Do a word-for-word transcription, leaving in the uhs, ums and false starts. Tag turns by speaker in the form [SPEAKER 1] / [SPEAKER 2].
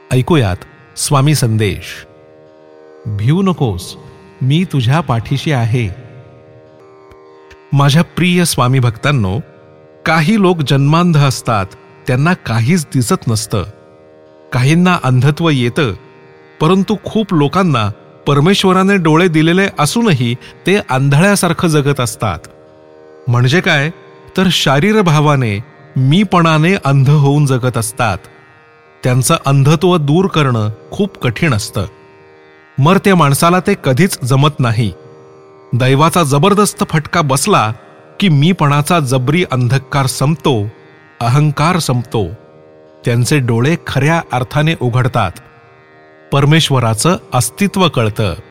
[SPEAKER 1] ऐकूयात स्वामी संदेश. भिऊ नकोस, मी तुझ्या पाठीशी आहे. माझ्या प्रिय स्वामी भक्तांनो, काही लोक जन्मांध असतात, त्यांना काहीच दिसत नसतं. काहींना अंधत्व येतं, परंतु खूप लोकांना परमेश्वराने डोळे दिलेले असूनही ते आंधळ्यासारखं जगत असतात. म्हणजे काय तर शारीरभावाने मीपणाने अंध होऊन जगत असतात. त्यांचं अंधत्व दूर करणं खूप कठीण असतं. मर्त्य माणसाला ते कधीच जमत नाही. दैवाचा जबरदस्त फटका बसला की मीपणाचा जबरी अंधकार संपतो, अहंकार संपतो. त्यांचे डोळे खऱ्या अर्थाने उघडतात. परमेश्वराचं अस्तित्व कळतं.